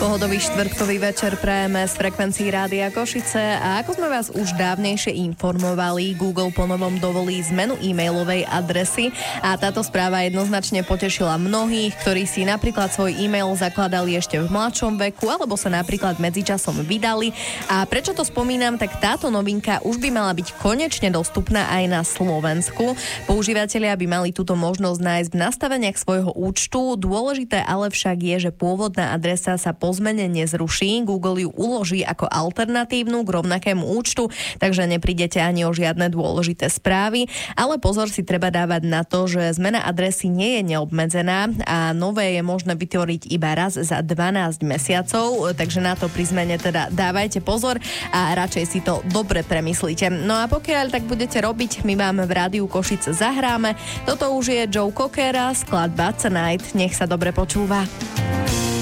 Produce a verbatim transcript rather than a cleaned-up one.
Pohodový štvrtkový večer prajeme z frekvencií Rádia Košice a ako sme vás už dávnejšie informovali, Google ponovom dovolí zmenu e-mailovej adresy a táto správa jednoznačne potešila mnohých, ktorí si napríklad svoj e-mail zakladali ešte v mladšom veku alebo sa napríklad medzičasom vydali. A prečo to spomínam, tak táto novinka už by mala byť konečne dostupná aj na Slovensku. Používatelia by mali túto možnosť nájsť v nastaveniach svojho účtu. Dôležité ale však je, že pôvodná adresa sa po zmene nezruší. Google ju uloží ako alternatívnu k rovnakému účtu, takže neprídete ani o žiadne dôležité správy. Ale pozor si treba dávať na to, že zmena adresy nie je neobmedzená a nové je možné vytvoriť iba raz za dvanásť mesiacov, takže na to pri zmene teda dávajte pozor a radšej si to dobre premyslíte. No a pokiaľ tak budete robiť, my vám v Rádiu Košice zahráme. Toto už je Joe Cockera, skladba Tonight. Nech sa dobre počúva.